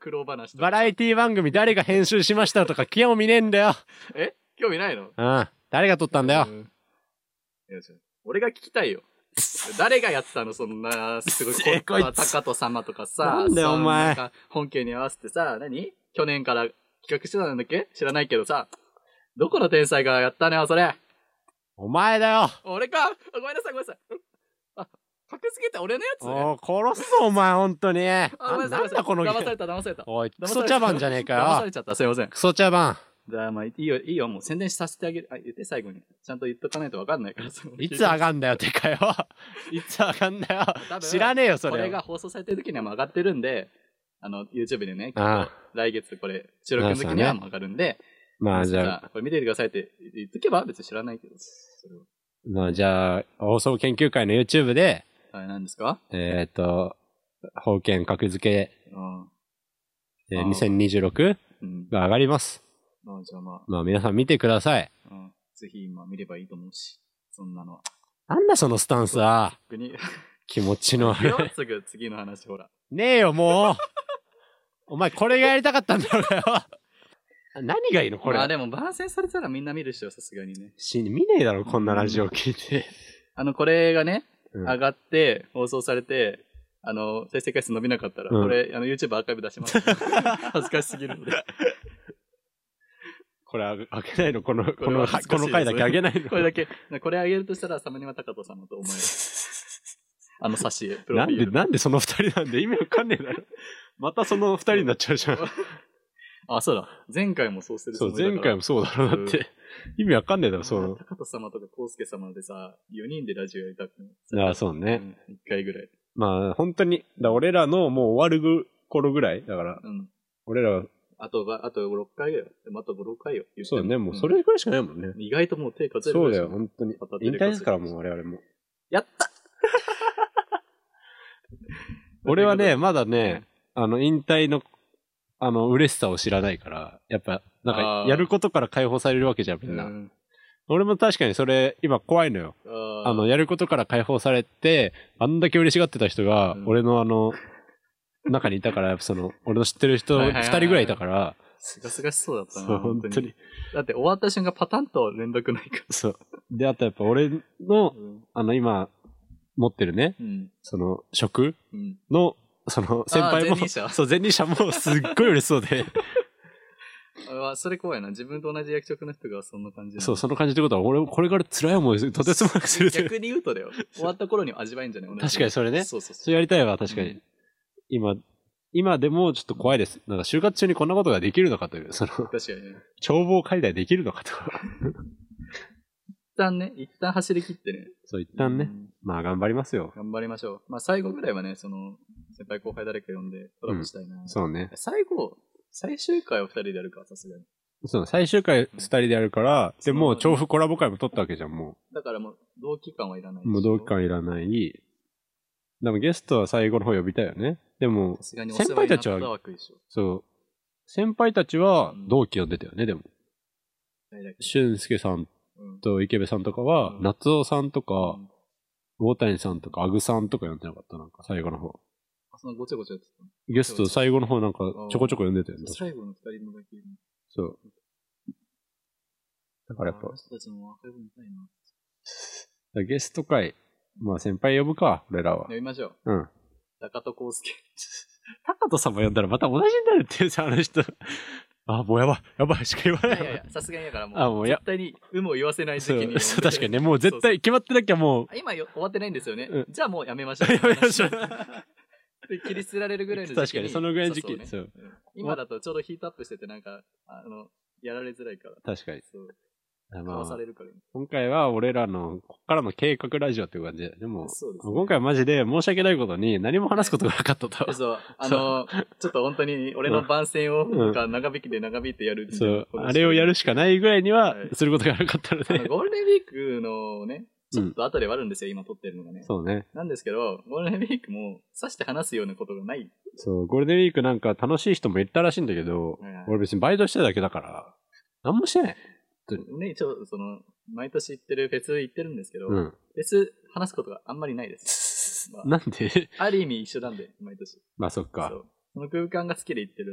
苦労話とか。 バラエティ番組誰が編集しましたとか興味ねえんだよ。 興味ないの？ 誰が撮ったんだよ。 いや俺が聞きたいよ。誰がやってたのそんな、すごい、 こいつ高戸様とかさ。 なんだよお前。 なんか本家に合わせてさ、去年から企画してたんだっけ？知らないけどさ。どこの天才がやったのよ、それ。 お前だよ。 俺か。ごめんなさい、ごめんなさい。格付けって俺のやつ？ 殺すぞ、お前、ほんとに。なんだこの騙された、騙された。 おい、クソ茶番じゃねえかよ。 騙されちゃった、すいません。 クソ茶番。 じゃあ、まあ、いいよ、もう宣伝させてあげる。言って、最後に。ちゃんと言っとかないとわかんないから。 いつ上がんだよ、てかよ。いつ上がんだよ。知らねえよ、それ。 これが放送されてる時にはもう上がってるんで、YouTube でね、来月これ、収録の時にはもう上がるんで、 まあ、じゃあ、 これ見ててくださいって言っとけば別に知らないけど。 まあ、じゃあ、放送研究会の YouTube で、 何ですか？ 法権格付け、2026が上がります。 じゃあまあ皆さん見てください。 ぜひ今見ればいいと思うし、そんなのは。 なんだそのスタンスは。気持ちの悪い。次の話、ほら。 ねえよ、もう。お前これがやりたかったんだろうよ。何がいいのこれ。 でも番宣されたらみんな見る人はさすがにね。 見ねえだろ、こんなラジオ聞いて。 これがね、上がって、放送されて、再生回数伸びなかったら、これ、YouTube アーカイブ出します。恥ずかしすぎるので。 これ、あげないのこの回だけあげないのこれだけ、これあげるとしたら、サムニワタカト様と思える。挿絵、プロフィール。 なんでその二人なんで意味わかんねえだろ。またその二人になっちゃうじゃん。 そうだ。前回もそうするそう、前回もそうだろうなって。意味わかんねえだろ、 タカト様とかコウスケ様でさ、4人でラジオやりたくて。そうね。 1回ぐらい。 まあ、本当に、俺らのもう終わる頃ぐらいだから、俺らは、 あと6回よ。あと6回よ。 そうね、もうそれぐらいしかないもんね。 意外ともう手数える。 そうだよ、本当に。引退ですから、もう我々も。 やった俺はね、まだね、引退の、嬉しさを知らないから、やっぱ、なんか、やることから解放されるわけじゃん、みんな。俺も確かにそれ、今怖いのよ。やることから解放されて、あんだけ嬉しがってた人が、俺の中にいたから、やっぱ俺の知ってる人2人ぐらいいたから、 すがすがしそうだったな。 そう、本当に。 だって終わった瞬間パタンと連絡ないから。 そう。で、あとやっぱ俺の、今、持ってるね、職の、先輩も、そう、前任者もすっごい嬉しそうで。 それ怖いな。自分と同じ役職の人がそんな感じ。 そう、その感じってことは、俺、これから辛い思いとてつもなくする。 逆に言うとだよ。終わった頃に味わえんじゃない？ 確かにそれね。そうやりたいわ、確かに。今でもちょっと怖いです。なんか就活中にこんなことができるのかという、 確かにね。 帳簿解題できるのかと。 一旦走り切ってね。 そう、一旦ね。まあ頑張りますよ。 頑張りましょう。まあ最後ぐらいはね、先輩後輩誰か呼んでコラボしたいな。 そうね。 最終回を2人でやるか、さすがに。 そう、最終回2人でやるから、でも調布コラボ会も撮ったわけじゃん、もう。だからもう、同期間はいらない。 もう同期間いらない。でもゲストは最後の方呼びたいよね。でも、先輩たちは、そう、先輩たちは同期呼んでたよね、でも。俊介さんと池部さんとかは、夏尾さんとか、大谷さんとか、アグさんとか呼んでなかった、なんか最後の方。 そのごちゃごちゃやってた。 ゲスト最後の方なんかちょこちょこ呼んでたよね。 最後の2人のだけ。 そう。だからやっぱ。ゲスト会、まあ先輩呼ぶか、俺らは。 呼びましょう。うん。 高戸康介。 高戸さんも呼んだらまた同じになるっていうさ、あの人。もうやばいしか言わない。 いや、さすがにだからもう、絶対に有無を言わせない時期に。 そう、確かにね、もう絶対決まってなきゃもう。 今終わってないんですよね。じゃあもうやめましょう。やめましょう。切り捨てられるぐらいの時期に。 確かに、そのぐらいの時期。そう。 今だとちょうどヒートアップしててなんか、やられづらいから。 確かに。 そう。かわされるから。 今回は俺らの、こっからの計画ラジオっていう感じで。でも、今回はマジで申し訳ないことに何も話すことがなかったと。 そう。ちょっと本当に俺の番宣を、長引いてやる。 そう。あれをやるしかないぐらいには、することがなかったので。 ゴールデンウィークのね、ちょっと後ではあるんですよ、今撮ってるのがね。 そうね。 なんですけど、ゴールデンウィークも、さして話すようなことがない。 そう、ゴールデンウィークなんか楽しい人もいったらしいんだけど、俺別にバイトしてただけだから、なんもしてない。 ね、毎年行ってるフェス行ってるんですけど、フェス話すことがあんまりないです。 なんである意味一緒なんで、毎年。 まあそっか。 その空間が好きで行ってる